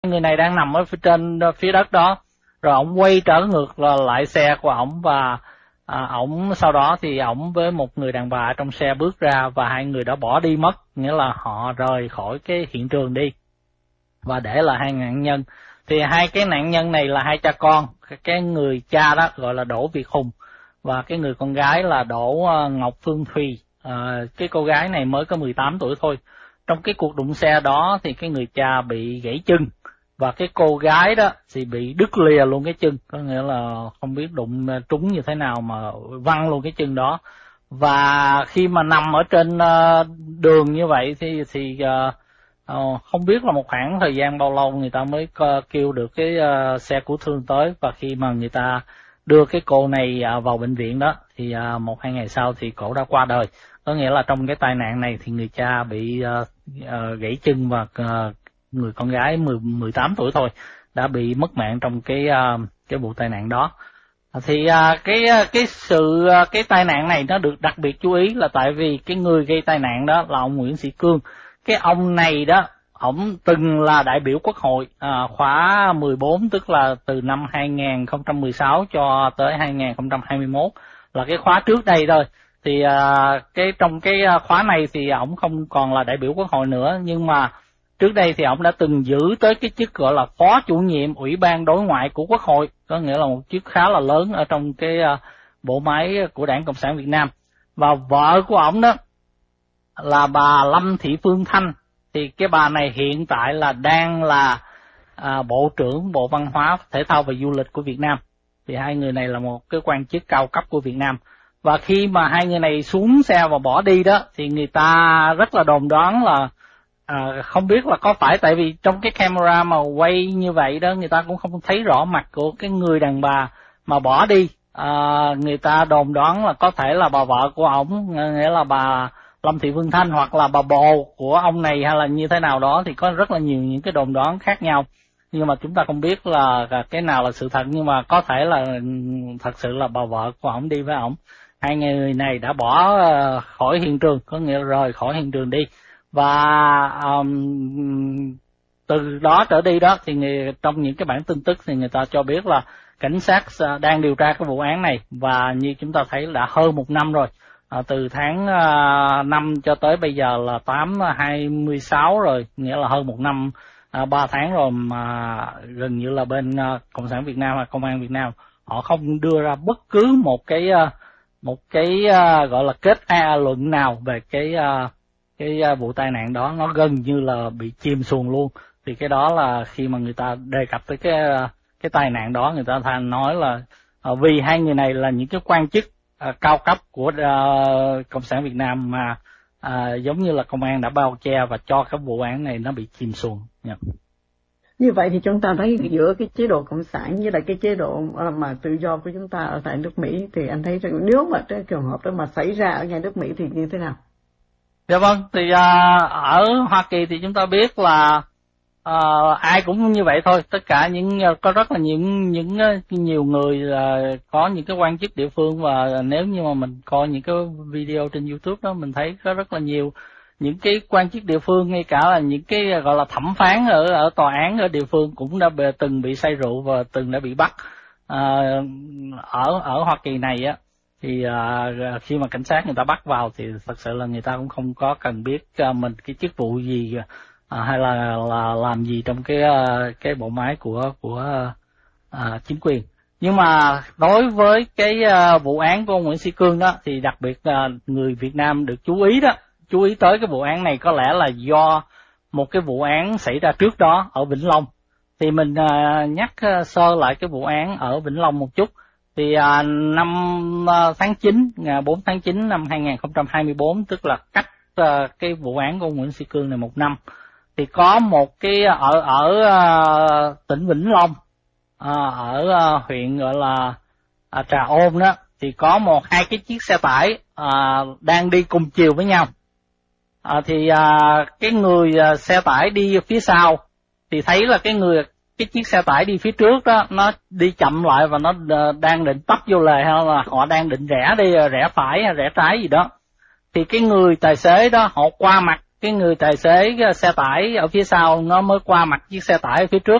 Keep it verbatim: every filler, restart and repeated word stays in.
người này đang nằm ở phía trên phía đất đó, rồi ổng quay trở ngược lại xe của ổng và à, ổng sau đó thì ổng với một người đàn bà trong xe bước ra và hai người đã bỏ đi mất, nghĩa là họ rời khỏi cái hiện trường đi và để lại hai nạn nhân. Thì hai cái nạn nhân này là hai cha con, cái người cha đó gọi là Đỗ Việt Hùng và cái người con gái là Đỗ Ngọc Phương Thùy. À, cái cô gái này mới có mười tám tuổi thôi. Trong cái cuộc đụng xe đó thì cái người cha bị gãy chân và cái cô gái đó thì bị đứt lìa luôn cái chân, có nghĩa là không biết đụng trúng như thế nào mà văng luôn cái chân đó. Và khi mà nằm ở trên đường như vậy thì thì uh, không biết là một khoảng thời gian bao lâu người ta mới kêu được cái uh, xe cứu thương tới, và khi mà người ta đưa cái cô này uh, vào bệnh viện đó thì uh, một hai ngày sau thì cổ đã qua đời. Có nghĩa là trong cái tai nạn này thì người cha bị uh, uh, gãy chân và uh, người con gái mười, mười tám tuổi thôi đã bị mất mạng trong cái uh, cái vụ tai nạn đó. Thì uh, cái cái sự uh, cái tai nạn này nó được đặc biệt chú ý là tại vì cái người gây tai nạn đó là ông Nguyễn Sĩ Cương. Cái ông này đó, ổng từng là đại biểu Quốc hội à, khóa mười bốn, tức là từ năm hai nghìn không trăm mười sáu cho tới hai nghìn không trăm hai mươi mốt, là cái khóa trước đây thôi. Thì à, cái trong cái khóa này thì ổng không còn là đại biểu Quốc hội nữa, nhưng mà trước đây thì ổng đã từng giữ tới cái chức gọi là phó chủ nhiệm Ủy ban Đối ngoại của Quốc hội, có nghĩa là một chức khá là lớn ở trong cái uh, bộ máy của Đảng Cộng sản Việt Nam. Và vợ của ổng đó là bà Lâm Thị Phương Thanh, thì cái bà này hiện tại là đang là à, Bộ trưởng Bộ Văn hóa, Thể thao và Du lịch của Việt Nam. Thì hai người này là một cái quan chức cao cấp của Việt Nam. Và khi mà hai người này xuống xe và bỏ đi đó thì người ta rất là đồn đoán là à, không biết là có phải tại vì trong cái camera mà quay như vậy đó người ta cũng không thấy rõ mặt của cái người đàn bà mà bỏ đi. À, người ta đồn đoán là có thể là bà vợ của ổng, nghĩa là bà Lâm Thị Phương Thanh, hoặc là bà bồ của ông này, hay là như thế nào đó, thì có rất là nhiều những cái đồn đoán khác nhau. Nhưng mà chúng ta không biết là cái nào là sự thật, nhưng mà có thể là thật sự là bà vợ của ổng đi với ổng. Hai người này đã bỏ khỏi hiện trường, có nghĩa là rời khỏi hiện trường đi. Và um, từ đó trở đi đó thì người, trong những cái bản tin tức thì người ta cho biết là cảnh sát đang điều tra cái vụ án này, và như chúng ta thấy đã hơn một năm rồi. À, từ tháng uh, năm cho tới bây giờ là tám hai mươi sáu rồi, nghĩa là hơn một năm uh, ba tháng rồi mà gần như là bên uh, Cộng sản Việt Nam và Công an Việt Nam họ không đưa ra bất cứ một cái uh, một cái uh, gọi là kết a luận nào về cái uh, cái uh, vụ tai nạn đó. Nó gần như là bị chìm xuồng luôn. Thì cái đó là khi mà người ta đề cập tới cái uh, cái tai nạn đó, người ta thành nói là uh, vì hai người này là những cái quan chức À, cao cấp của uh, Cộng sản Việt Nam mà à, giống như là công an đã bao che và cho cái vụ án này nó bị chìm xuồng. Yeah. Như vậy thì chúng ta thấy giữa cái chế độ cộng sản với lại cái chế độ mà tự do của chúng ta ở tại nước Mỹ, thì anh thấy rằng nếu mà cái trường hợp đó mà xảy ra ở ngay nước Mỹ thì như thế nào? Dạ vâng, thì uh, ở Hoa Kỳ thì chúng ta biết là Uh, ai cũng như vậy thôi, tất cả những có rất là những những nhiều người uh, có những cái quan chức địa phương, và nếu như mà mình coi những cái video trên YouTube đó, mình thấy có rất là nhiều những cái quan chức địa phương, ngay cả là những cái gọi là thẩm phán ở ở tòa án ở địa phương cũng đã bị, từng bị say rượu và từng đã bị bắt. Uh, ở ở Hoa Kỳ này á thì uh, khi mà cảnh sát người ta bắt vào thì thật sự là người ta cũng không có cần biết uh, mình cái chức vụ gì À, hay là là làm gì trong cái cái bộ máy của của à, chính quyền. Nhưng mà đối với cái uh, vụ án của ông Nguyễn Sĩ Cương đó thì đặc biệt uh, người Việt Nam được chú ý đó, chú ý tới cái vụ án này có lẽ là do một cái vụ án xảy ra trước đó ở Vĩnh Long. Thì mình uh, nhắc uh, sơ lại cái vụ án ở Vĩnh Long một chút. Thì uh, năm uh, tháng chín, ngày bốn tháng chín năm hai nghìn không trăm hai mươi bốn, tức là cách uh, cái vụ án của ông Nguyễn Sĩ Cương này một năm, thì có một cái ở ở uh, tỉnh Vĩnh Long, uh, ở uh, huyện gọi là uh, Trà Ôn đó, thì có một hai cái chiếc xe tải uh, đang đi cùng chiều với nhau. Uh, thì uh, cái người uh, xe tải đi phía sau thì thấy là cái người cái chiếc xe tải đi phía trước đó nó đi chậm lại và nó uh, đang định tấp vô lề, hay là họ đang định rẽ đi, rẽ phải hay rẽ trái gì đó. Thì cái người tài xế đó họ qua mặt cái người tài xế xe tải ở phía sau nó mới qua mặt chiếc xe tải ở phía trước.